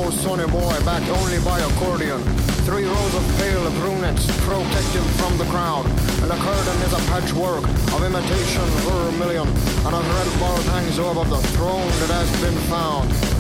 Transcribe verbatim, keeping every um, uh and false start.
no sonny boy, backed only by accordion. Three rows of pale brunettes protect him from the crowd, and the curtain is a patchwork of imitation vermilion, and a red vault hangs over the throne that has been found.